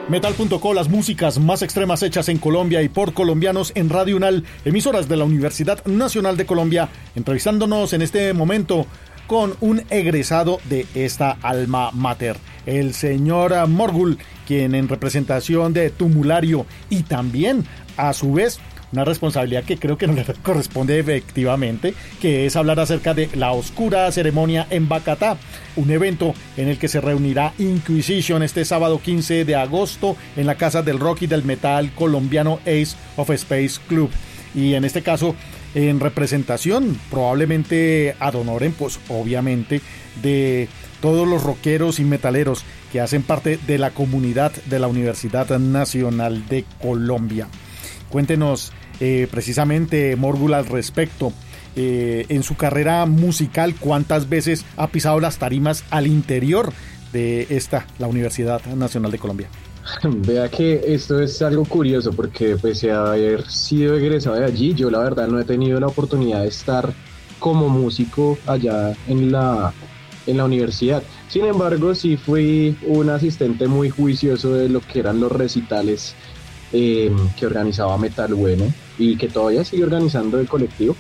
Metal.co, las músicas más extremas hechas en Colombia y por colombianos en Radio UNAL, emisoras de la Universidad Nacional de Colombia, entrevistándonos en este momento con un egresado de esta alma mater, el señor Morgul, quien en representación de Tumulario y también, a su vez, una responsabilidad que creo que no le corresponde efectivamente, que es hablar acerca de la oscura ceremonia en Bacatá, un evento en el que se reunirá Inquisition este sábado 15 de agosto en la Casa del Rock y del Metal colombiano Ace of Space Club. Y en este caso, en representación, probablemente ad honorem, pues obviamente, de todos los rockeros y metaleros que hacen parte de la comunidad de la Universidad Nacional de Colombia. Cuéntenos precisamente, Morgul, al respecto. En su carrera musical, ¿cuántas veces ha pisado las tarimas al interior de la Universidad Nacional de Colombia? Vea que esto es algo curioso porque pese a haber sido egresado de allí, yo la verdad no he tenido la oportunidad de estar como músico allá en la universidad. Sin embargo, sí fui un asistente muy juicioso de lo que eran los recitales que organizaba Metal Bueno y que todavía sigue organizando el colectivo.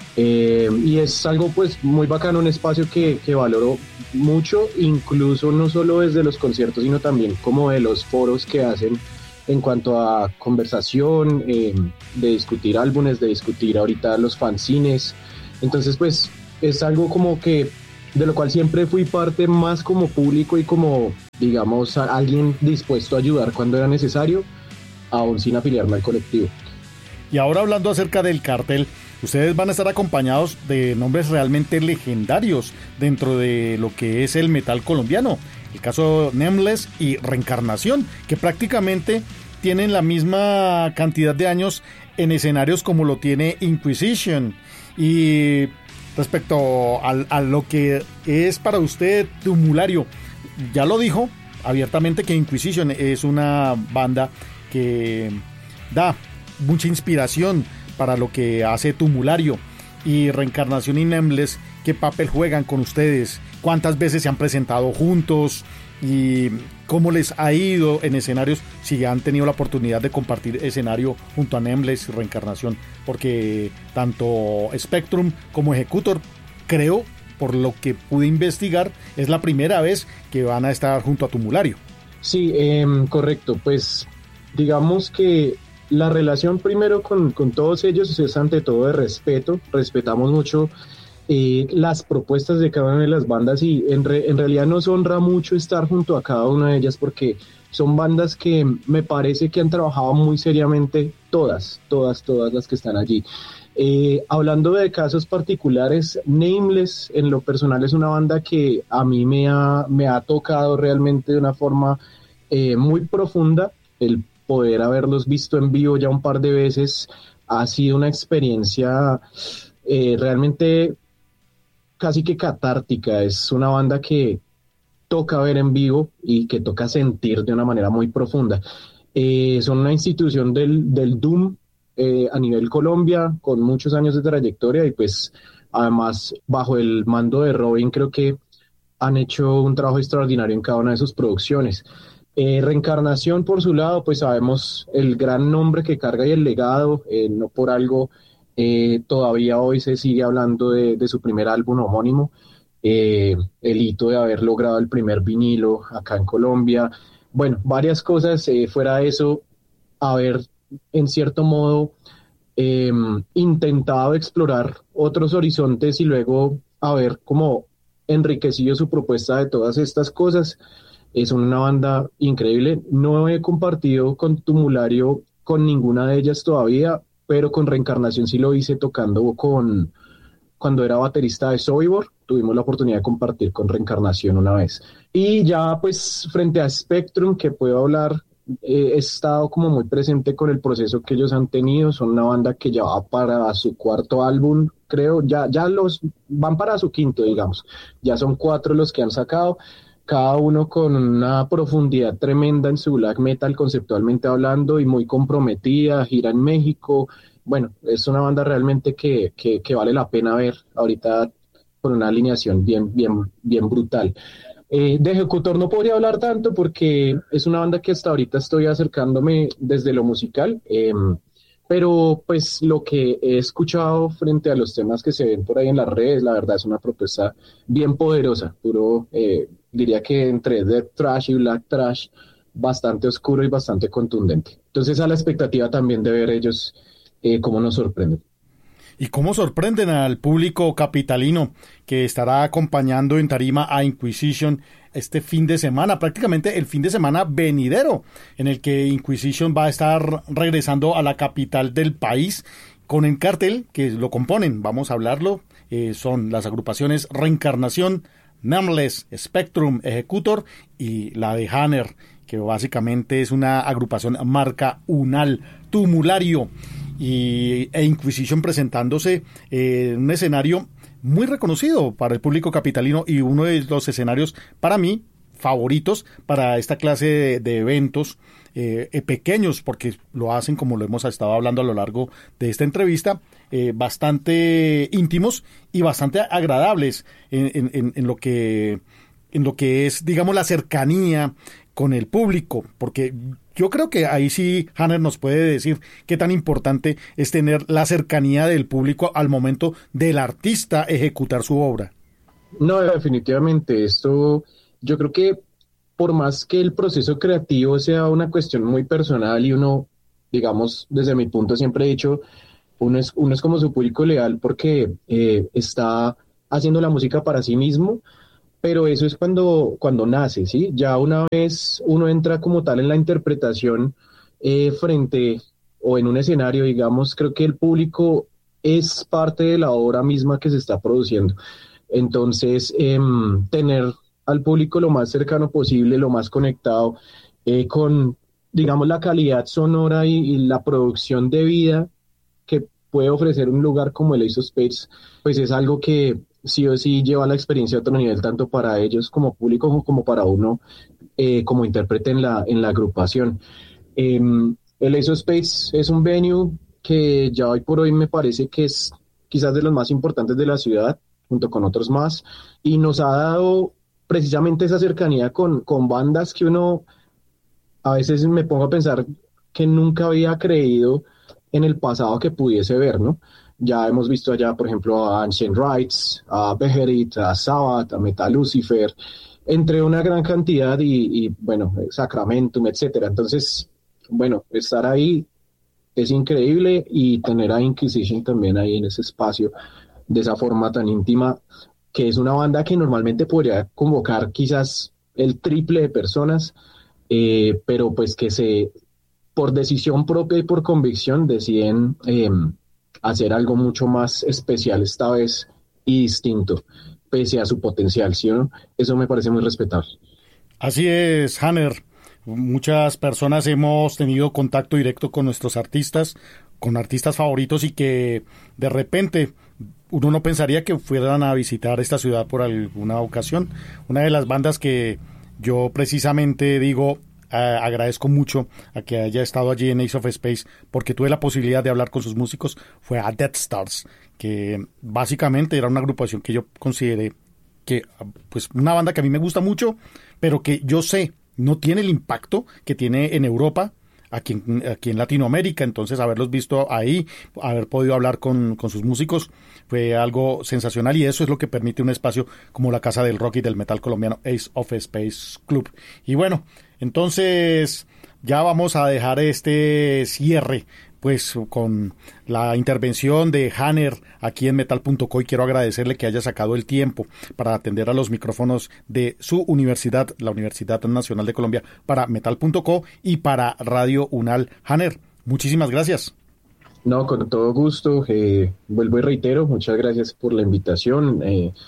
Y es algo pues muy bacano, un espacio que valoro mucho, incluso no solo desde los conciertos, sino también como de los foros que hacen en cuanto a conversación, de discutir álbumes, de discutir ahorita los fanzines. Entonces pues es algo como que de lo cual siempre fui parte, más como público y como, digamos, alguien dispuesto a ayudar cuando era necesario, aún sin afiliarme al colectivo. Y ahora, hablando acerca del cartel, ustedes van a estar acompañados de nombres realmente legendarios dentro de lo que es el metal colombiano. El caso Nameless y Reencarnación, que prácticamente tienen la misma cantidad de años en escenarios como lo tiene Inquisition. Y respecto a lo que es para usted Tumulario, ya lo dijo abiertamente que Inquisition es una banda que da mucha inspiración para lo que hace Tumulario. Y Reencarnación y Nameless, ¿qué papel juegan con ustedes? ¿Cuántas veces se han presentado juntos? ¿Y cómo les ha ido en escenarios si han tenido la oportunidad de compartir escenario junto a Nameless y Reencarnación? Porque tanto Spectrum como Executor, creo, por lo que pude investigar, es la primera vez que van a estar junto a Tumulario. Sí, correcto. Pues digamos que la relación primero con todos ellos es ante todo de respeto. Respetamos mucho las propuestas de cada una de las bandas y en realidad nos honra mucho estar junto a cada una de ellas porque son bandas que me parece que han trabajado muy seriamente, todas las que están allí. Hablando de casos particulares, Nameless en lo personal es una banda que a mí me ha tocado realmente de una forma muy profunda. El poder haberlos visto en vivo ya un par de veces ha sido una experiencia realmente casi que catártica. Es una banda que toca ver en vivo y que toca sentir de una manera muy profunda. Son una institución del Doom a nivel Colombia, con muchos años de trayectoria y pues además bajo el mando de Robin creo que han hecho un trabajo extraordinario en cada una de sus producciones. Reencarnación, por su lado, pues sabemos el gran nombre que carga y el legado, no por algo todavía hoy se sigue hablando de su primer álbum homónimo, el hito de haber logrado el primer vinilo acá en Colombia. Bueno, varias cosas, fuera de eso, haber en cierto modo intentado explorar otros horizontes y luego haber como enriquecido su propuesta de todas estas cosas. Es una banda increíble. No he compartido con Tumulario con ninguna de ellas todavía, pero con Reencarnación sí lo hice tocando cuando era baterista de Sobibor. Tuvimos la oportunidad de compartir con Reencarnación una vez. Y ya pues frente a Spectrum, que puedo hablar, he estado como muy presente con el proceso que ellos han tenido. Son una banda que ya va para su cuarto álbum, creo. Ya los van para su quinto, digamos. Ya son 4 los que han sacado, cada uno con una profundidad tremenda en su black metal conceptualmente hablando y muy comprometida, gira en México. Bueno, es una banda realmente que vale la pena ver ahorita con una alineación bien brutal. De Ejecutor no podría hablar tanto porque es una banda que hasta ahorita estoy acercándome desde lo musical, pero pues lo que he escuchado frente a los temas que se ven por ahí en las redes, la verdad es una propuesta bien poderosa, puro, diría que entre Death Thrash y Black Thrash, bastante oscuro y bastante contundente. Entonces a la expectativa también de ver ellos cómo nos sorprenden. ¿Y cómo sorprenden al público capitalino que estará acompañando en tarima a Inquisition este fin de semana, prácticamente el fin de semana venidero, en el que Inquisition va a estar regresando a la capital del país con el cartel que lo componen? Vamos a hablarlo. Son las agrupaciones Reencarnación, Nameless, Spectrum, Ejecutor y la de Hanner, que básicamente es una agrupación marca Unal, Tumulario, e Inquisition presentándose en un escenario muy reconocido para el público capitalino y uno de los escenarios para mí favoritos para esta clase de eventos pequeños, porque lo hacen, como lo hemos estado hablando a lo largo de esta entrevista, bastante íntimos y bastante agradables en lo que es, digamos, la cercanía con el público, porque yo creo que ahí sí Hanner nos puede decir qué tan importante es tener la cercanía del público al momento del artista ejecutar su obra. No, definitivamente, esto yo creo que por más que el proceso creativo sea una cuestión muy personal y uno, digamos, desde mi punto siempre he dicho, uno es como su público leal porque está haciendo la música para sí mismo, pero eso es cuando nace, ¿sí? Ya una vez uno entra como tal en la interpretación frente o en un escenario, digamos, creo que el público es parte de la obra misma que se está produciendo. Entonces, tener al público lo más cercano posible, lo más conectado, con, digamos, la calidad sonora y la producción de vida que puede ofrecer un lugar como el Ace of Spades, pues es algo que sí o sí lleva la experiencia a otro nivel, tanto para ellos como público como para uno como intérprete en la agrupación. El Ace of Spades es un venue que ya hoy por hoy me parece que es quizás de los más importantes de la ciudad, junto con otros más, y nos ha dado precisamente esa cercanía con bandas que uno a veces me pongo a pensar que nunca había creído en el pasado que pudiese ver, ¿no? Ya hemos visto allá, por ejemplo, a Ancient Rites, a Beherit, a Sabbath, a Metal Lucifer, entre una gran cantidad y bueno, Sacramentum, etcétera. Entonces, bueno, estar ahí es increíble y tener a Inquisition también ahí en ese espacio de esa forma tan íntima, que es una banda que normalmente podría convocar quizás el triple de personas, pero pues que por decisión propia y por convicción deciden hacer algo mucho más especial esta vez y distinto, pese a su potencial, ¿sí o no? Eso me parece muy respetable. Así es, Hanner. Muchas personas hemos tenido contacto directo con nuestros artistas, con artistas favoritos, y que de repente uno no pensaría que fueran a visitar esta ciudad por alguna ocasión. Una de las bandas que yo precisamente digo, agradezco mucho a que haya estado allí en Ace of Space, porque tuve la posibilidad de hablar con sus músicos, fue a Death Stars, que básicamente era una agrupación que yo consideré que, pues, una banda que a mí me gusta mucho, pero que yo sé no tiene el impacto que tiene en Europa, aquí en Latinoamérica. Entonces, haberlos visto ahí, haber podido hablar con sus músicos, fue algo sensacional, y eso es lo que permite un espacio como la Casa del Rock y del Metal colombiano, Ace of Space Club. Y bueno, entonces ya vamos a dejar este cierre pues con la intervención de Hanner aquí en Metal.co, y quiero agradecerle que haya sacado el tiempo para atender a los micrófonos de su universidad, la Universidad Nacional de Colombia, para Metal.co y para Radio Unal. Hanner, muchísimas gracias. No, con todo gusto. Vuelvo y reitero, muchas gracias por la invitación.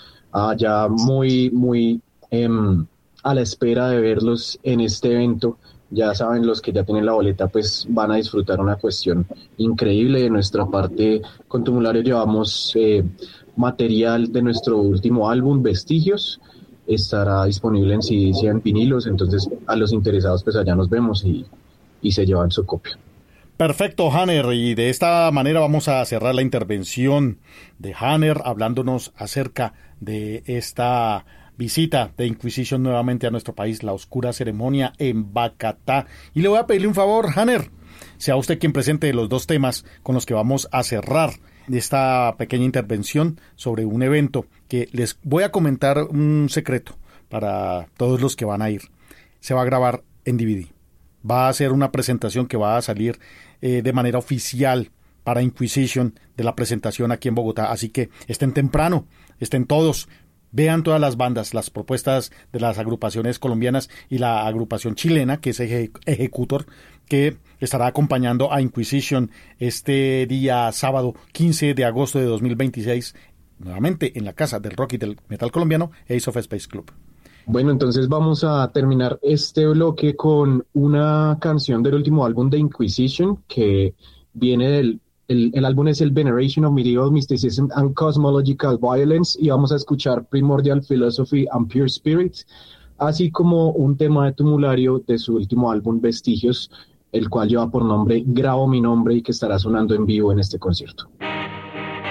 Ya muy a la espera de verlos en este evento. Ya saben, los que ya tienen la boleta pues van a disfrutar una cuestión increíble. De nuestra parte, con Tumulario llevamos material de nuestro último álbum, Vestigios. Estará disponible en CDs y en vinilos, entonces a los interesados pues allá nos vemos y se llevan su copia. Perfecto, Hanner, y de esta manera vamos a cerrar la intervención de Hanner hablándonos acerca de esta visita de Inquisition nuevamente a nuestro país, la oscura ceremonia en Bacatá. Y le voy a pedirle un favor, Hanner, sea usted quien presente los dos temas con los que vamos a cerrar esta pequeña intervención sobre un evento que les voy a comentar un secreto para todos los que van a ir. Se va a grabar en DVD. Va a ser una presentación que va a salir de manera oficial para Inquisition de la presentación aquí en Bogotá. Así que estén temprano, estén todos, vean todas las bandas, las propuestas de las agrupaciones colombianas y la agrupación chilena, que es Ejecutor, que estará acompañando a Inquisition este día sábado 15 de agosto de 2026, nuevamente en la Casa del Rock y del Metal Colombiano, Ace of Space Club. Bueno, entonces vamos a terminar este bloque con una canción del último álbum de Inquisition, que viene el álbum es el Veneration of Medieval Mysticism and Cosmological Violence, y vamos a escuchar Primordial Philosophy and Pure Spirit, así como un tema de tumulario de su último álbum Vestigios, el cual lleva por nombre Grabo mi nombre y que estará sonando en vivo en este concierto.